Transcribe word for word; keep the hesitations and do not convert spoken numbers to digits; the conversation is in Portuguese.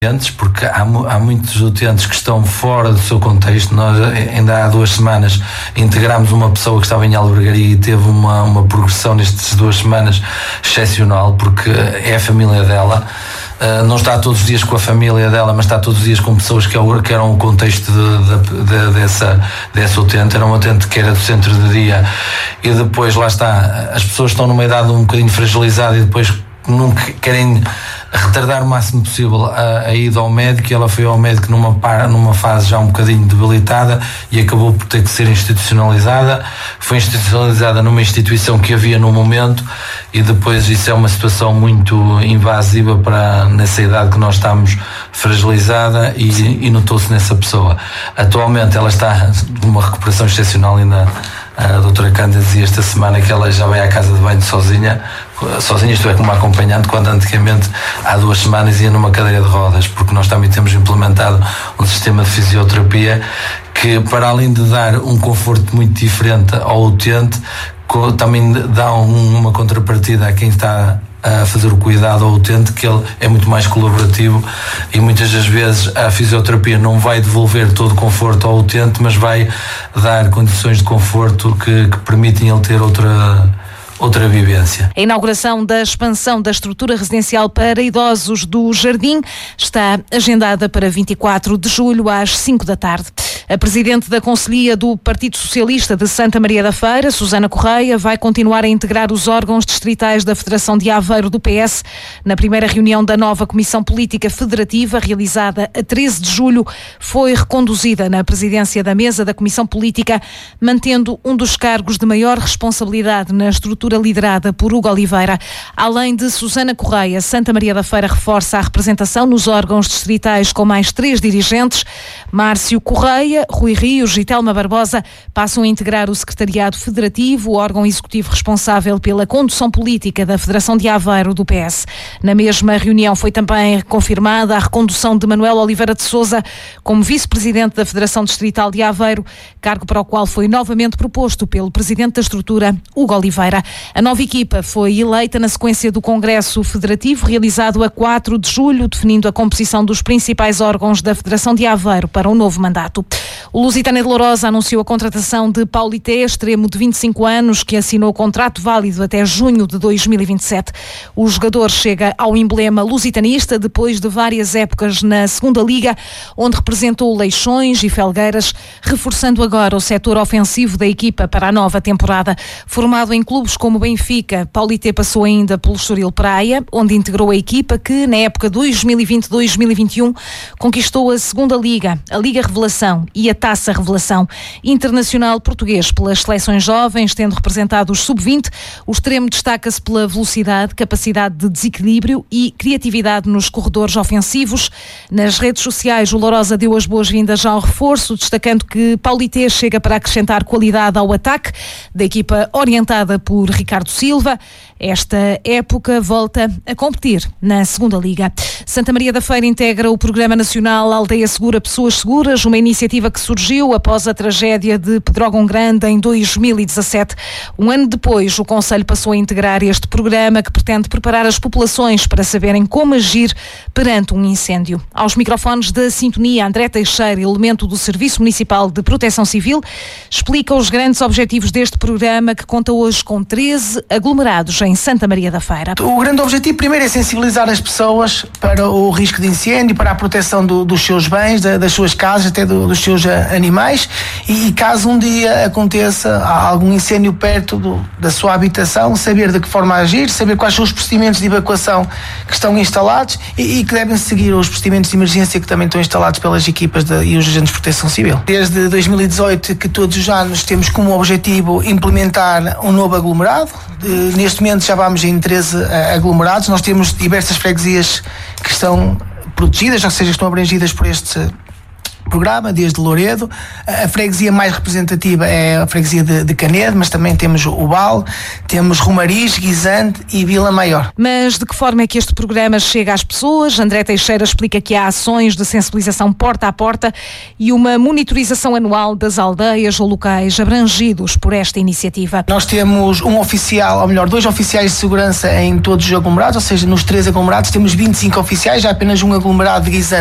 porque há, há muitos utentes que estão fora do seu contexto. Nós ainda há duas semanas integramos uma pessoa que estava em albergaria e teve uma, uma progressão nestas duas semanas excepcional, porque é a família dela. Uh, não está todos os dias com a família dela, mas está todos os dias com pessoas que, é, que eram o contexto de, de, de, dessa, dessa utente. Era um utente que era do centro de dia e depois lá está, as pessoas estão numa idade um bocadinho fragilizada e depois nunca querem retardar o máximo possível a, a ida ao médico, e ela foi ao médico numa, numa fase já um bocadinho debilitada e acabou por ter que ser institucionalizada. Foi institucionalizada numa instituição que havia no momento, e depois isso é uma situação muito invasiva para, nessa idade que nós estamos, fragilizada, e, e notou-se nessa pessoa. Atualmente ela está numa recuperação excepcional. Ainda a doutora Cândida dizia esta semana que ela já vai à casa de banho sozinha, sozinha, isto é, como acompanhante, quando antigamente há duas semanas ia numa cadeira de rodas, porque nós também temos implementado um sistema de fisioterapia que, para além de dar um conforto muito diferente ao utente, também dá um, uma contrapartida a quem está a fazer o cuidado ao utente, que ele é muito mais colaborativo, e muitas das vezes a fisioterapia não vai devolver todo o conforto ao utente, mas vai dar condições de conforto que, que permitem ele ter outra outra vivência. A inauguração da expansão da estrutura residencial para idosos do Jardim está agendada para vinte e quatro de julho às cinco da tarde. A presidente da Conselhia do Partido Socialista de Santa Maria da Feira, Susana Correia, vai continuar a integrar os órgãos distritais da Federação de Aveiro do P S. Na primeira reunião da nova Comissão Política Federativa, realizada a treze de julho, foi reconduzida na presidência da mesa da Comissão Política, mantendo um dos cargos de maior responsabilidade na estrutura liderada por Hugo Oliveira. Além de Susana Correia, Santa Maria da Feira reforça a representação nos órgãos distritais com mais três dirigentes. Márcio Correia, Rui Rios e Telma Barbosa passam a integrar o Secretariado Federativo, o órgão executivo responsável pela condução política da Federação de Aveiro do P S. Na mesma reunião foi também confirmada a recondução de Manuel Oliveira de Sousa como vice-presidente da Federação Distrital de Aveiro, cargo para o qual foi novamente proposto pelo presidente da estrutura, Hugo Oliveira. A nova equipa foi eleita na sequência do Congresso Federativo, realizado a quatro de julho, definindo a composição dos principais órgãos da Federação de Aveiro para o novo mandato. O Lusitânia de Lourosa anunciou a contratação de Paulité, extremo de vinte e cinco anos, que assinou contrato válido até junho de dois mil e vinte e sete. O jogador chega ao emblema lusitanista depois de várias épocas na segunda Liga, onde representou Leixões e Felgueiras, reforçando agora o setor ofensivo da equipa para a nova temporada. Formado em clubes como Benfica, Paulité passou ainda pelo Estoril Praia, onde integrou a equipa que, na época dois mil e vinte a dois mil e vinte e um, conquistou a segunda Liga, a Liga Revelação e a Taça Revelação. Internacional português pelas seleções jovens, tendo representado os sub vinte, o extremo destaca-se pela velocidade, capacidade de desequilíbrio e criatividade nos corredores ofensivos. Nas redes sociais, o Lourosa deu as boas-vindas ao reforço, destacando que Paulité chega para acrescentar qualidade ao ataque da equipa orientada por Ricardo Silva. Esta época volta a competir na segunda Liga. Santa Maria da Feira integra o Programa Nacional Aldeia Segura Pessoas Seguras, uma iniciativa que surgiu após a tragédia de Pedrógão Grande em dois mil e dezassete. Um ano depois, o Conselho passou a integrar este programa que pretende preparar as populações para saberem como agir perante um incêndio. Aos microfones da Sintonia, André Teixeira, elemento do Serviço Municipal de Proteção Civil, explica os grandes objetivos deste programa, que conta hoje com treze aglomerados em Santa Maria da Feira. O grande objetivo primeiro é sensibilizar as pessoas para o risco de incêndio, para a proteção do, dos seus bens, da, das suas casas, até do, dos seus animais, e, e caso um dia aconteça algum incêndio perto do, da sua habitação, saber de que forma agir, saber quais são os procedimentos de evacuação que estão instalados e, e que devem seguir os procedimentos de emergência que também estão instalados pelas equipas de, e os agentes de proteção civil. Desde dois mil e dezoito que todos os anos temos como objetivo implementar um novo aglomerado. De, neste momento já vamos em treze aglomerados. Nós temos diversas freguesias que estão protegidas, ou seja, estão abrangidas por este programa, desde Loredo. A freguesia mais representativa é a freguesia de, de Canedo, mas também temos o Val, temos Romariz, Guisante e Vila Maior. Mas de que forma é que este programa chega às pessoas? André Teixeira explica que há ações de sensibilização porta a porta e uma monitorização anual das aldeias ou locais abrangidos por esta iniciativa. Nós temos um oficial, ou melhor, dois oficiais de segurança em todos os aglomerados, ou seja, nos três aglomerados temos vinte e cinco oficiais, já apenas um aglomerado de Guisante